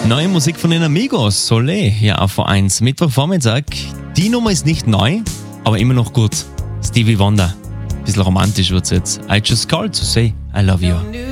Neue Musik von den Amigos, Soleil, hier auf V1. Mittwochvormittag. Die Nummer ist nicht neu, aber immer noch gut. Stevie Wonder. Bisschen romantisch wird's jetzt. I just called to say I love you.